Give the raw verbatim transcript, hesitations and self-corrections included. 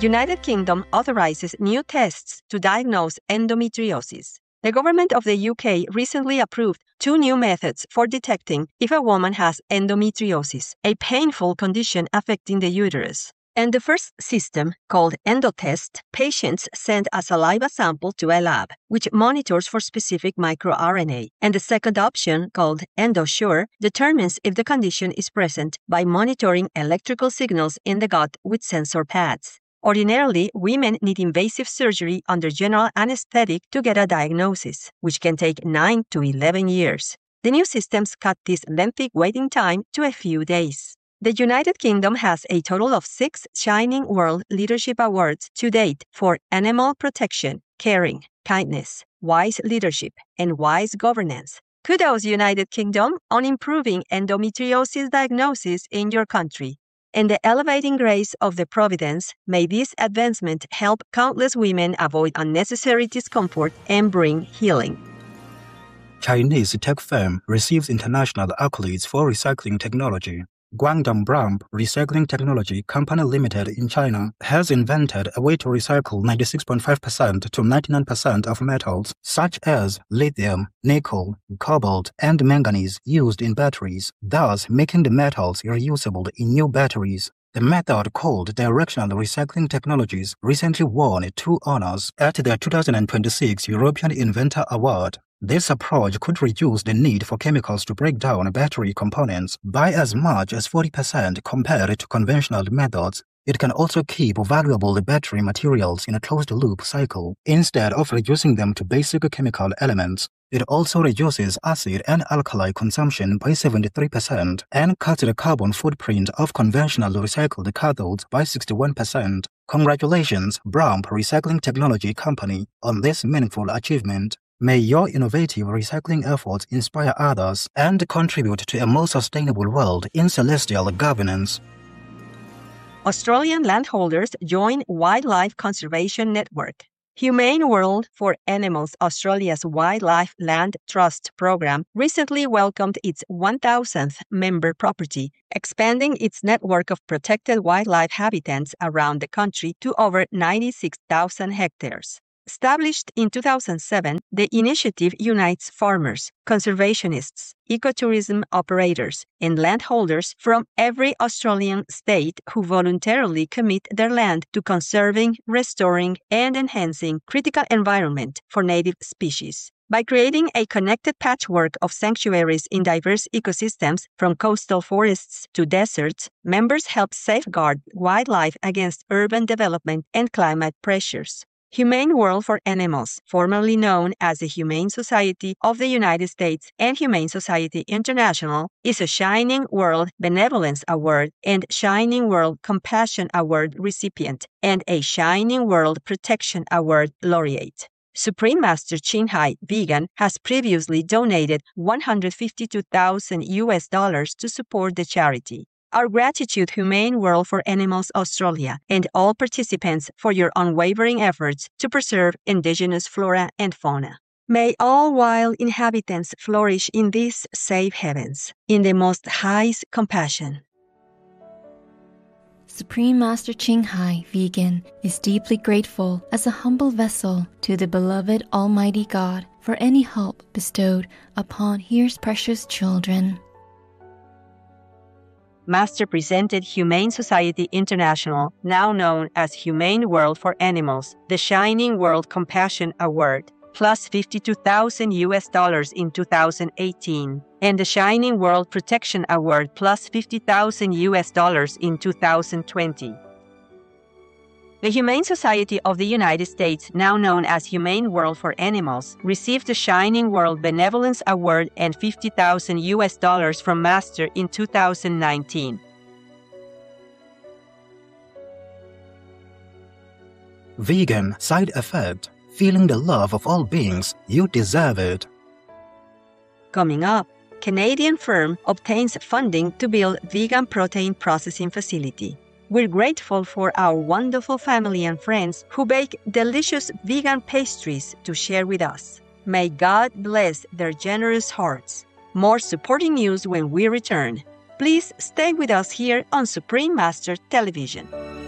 United Kingdom authorizes new tests to diagnose endometriosis. The government of the U K recently approved two new methods for detecting if a woman has endometriosis, a painful condition affecting the uterus. And the first system, called EndoTest, patients send a saliva sample to a lab, which monitors for specific microRNA. And the second option, called EndoSure, determines if the condition is present by monitoring electrical signals in the gut with sensor pads. Ordinarily, women need invasive surgery under general anesthetic to get a diagnosis, which can take nine to eleven years. The new systems cut this lengthy waiting time to a few days. The United Kingdom has a total of six Shining World Leadership Awards to date for animal protection, caring, kindness, wise leadership, and wise governance. Kudos, United Kingdom, on improving endometriosis diagnosis in your country. In the elevating grace of the Providence, may this advancement help countless women avoid unnecessary discomfort and bring healing. Chinese tech firm receives international accolades for recycling technology. Guangdong Brump Recycling Technology Company Limited in China has invented a way to recycle ninety-six point five percent to ninety-nine percent of metals such as lithium, nickel, cobalt, and manganese used in batteries, thus making the metals reusable in new batteries. The method, called Directional Recycling Technologies, recently won two honors at the two thousand twenty-six European Inventor Award. This approach could reduce the need for chemicals to break down battery components by as much as forty percent compared to conventional methods. It can also keep valuable battery materials in a closed-loop cycle, instead of reducing them to basic chemical elements. It also reduces acid and alkali consumption by seventy-three percent and cuts the carbon footprint of conventional recycled cathodes by sixty-one percent. Congratulations, Brump Recycling Technology Company, on this meaningful achievement. May your innovative recycling efforts inspire others and contribute to a more sustainable world in celestial governance. Australian landholders join Wildlife Conservation Network. Humane World for Animals Australia's Wildlife Land Trust program recently welcomed its one thousandth member property, expanding its network of protected wildlife habitats around the country to over ninety-six thousand hectares. Established in two thousand seven, the initiative unites farmers, conservationists, ecotourism operators, and landholders from every Australian state who voluntarily commit their land to conserving, restoring, and enhancing critical environment for native species. By creating a connected patchwork of sanctuaries in diverse ecosystems, from coastal forests to deserts, members help safeguard wildlife against urban development and climate pressures. Humane World for Animals, formerly known as the Humane Society of the United States and Humane Society International, is a Shining World Benevolence Award and Shining World Compassion Award recipient and a Shining World Protection Award laureate. Supreme Master Ching Hai Vegan has previously donated one hundred fifty-two thousand U S dollars to support the charity. Our gratitude, Humane World for Animals Australia, and all participants for your unwavering efforts to preserve indigenous flora and fauna. May all wild inhabitants flourish in these safe heavens, in the Most High's compassion. Supreme Master Ching Hai Vegan is deeply grateful as a humble vessel to the beloved Almighty God for any help bestowed upon His precious children. Master presented Humane Society International, now known as Humane World for Animals, the Shining World Compassion Award, plus fifty-two thousand U S dollars in two thousand eighteen, and the Shining World Protection Award, plus fifty thousand U S dollars in two thousand twenty. The Humane Society of the United States, now known as Humane World for Animals, received the Shining World Benevolence Award and fifty thousand U S dollars from Master in two thousand nineteen. Vegan side effect: feeling the love of all beings, you deserve it. Coming up, Canadian firm obtains funding to build vegan protein processing facility. We're grateful for our wonderful family and friends who bake delicious vegan pastries to share with us. May God bless their generous hearts. More supporting news when we return. Please stay with us here on Supreme Master Television.